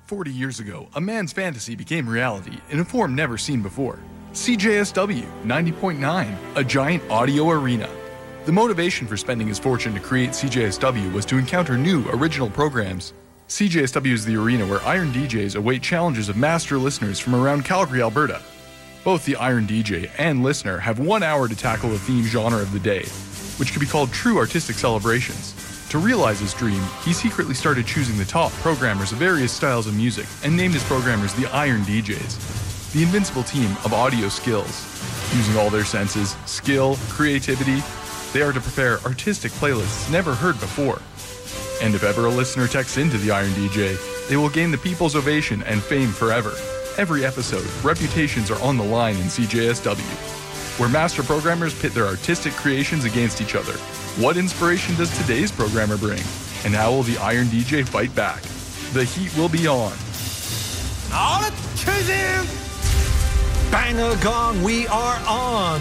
40 years ago, a man's fantasy became reality in a form never seen before. CJSW 90.9, a giant audio arena. The motivation for spending his fortune to create CJSW was to encounter new, original programs. CJSW is the arena where Iron DJs await challenges of master listeners from around Calgary, Alberta. Both the Iron DJ and listener have 1 hour to tackle a theme genre of the day, which could be called true artistic celebrations. To realize his dream, he secretly started choosing the top programmers of various styles of music and named his programmers the Iron DJs, the invincible team of audio skills. Using all their senses, skill, creativity, they are to prepare artistic playlists never heard before. And if ever a listener texts into the Iron DJ, they will gain the people's ovation and fame forever. Every episode, reputations are on the line in CJSW, where master programmers pit their artistic creations against each other. What inspiration does today's programmer bring? And how will the Iron DJ fight back? The heat will be on. All right, choosing! Banger gong, we are on!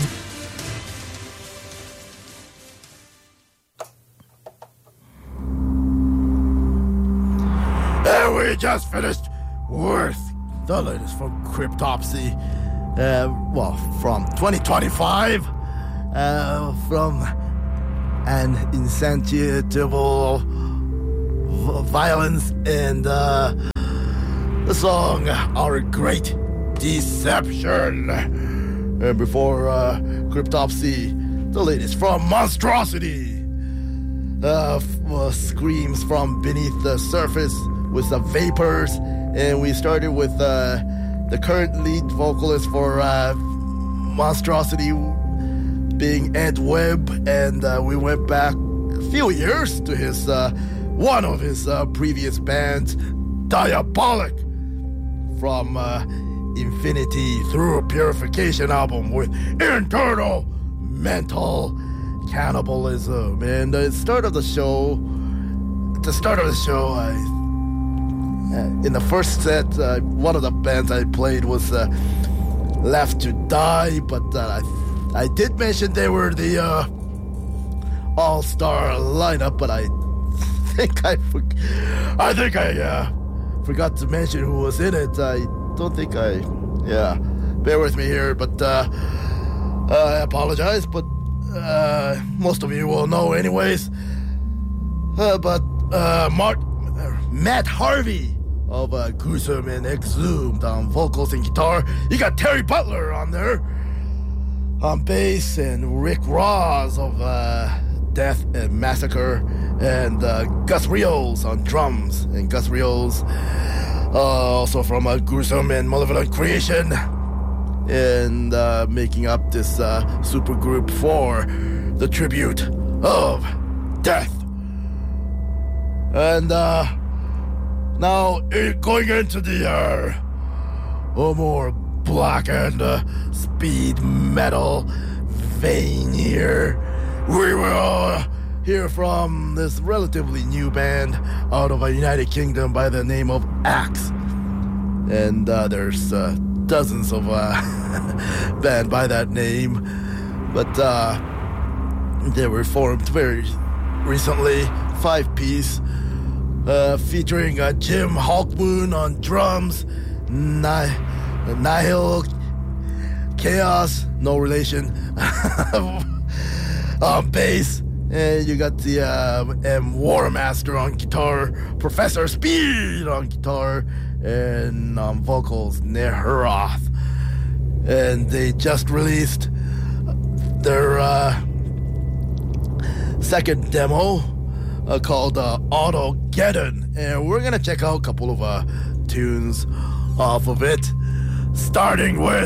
And we just finished with the latest from Cryptopsy. From 2025. From an insatiable violence and the song Our Great Deception. And before Cryptopsy, the latest from Monstrosity. Screams from beneath the surface with the vapors. And we started with the current lead vocalist for Monstrosity being Ed Webb, and we went back a few years to his one of his previous bands, Diabolic, from Infinity Through Purification album with Internal Mental Cannibalism. And at the start of the show, in the first set, one of the bands I played was Left to Die, but I did mention they were the all-star lineup, but I think I forgot to mention who was in it. I don't think bear with me here, but I apologize, but most of you will know anyways. But Matt Harvey of Gruesome and Exhumed on vocals and guitar. You got Terry Butler on there on bass, and Rick Ross of Death and Massacre, and Gus Rios on drums. And Gus Rios also from Gruesome and Malevolent Creation, and making up this super group for the tribute of Death. And now going into the more black and speed metal vein here, we will hear from this relatively new band out of the United Kingdom by the name of Axe. And there's dozens of band by that name, but they were formed very recently, 5-piece, featuring Jim Hawkmoon on drums, Nihil Chaos, no relation, on bass, and you got the M Warmaster on guitar, Professor Speed on guitar, and on vocals, Neheroth. And they just released their second demo called Autogeddon, and we're gonna check out a couple of tunes off of it, starting with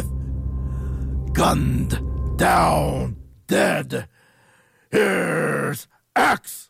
Gunned Down Dead. Here's Axe.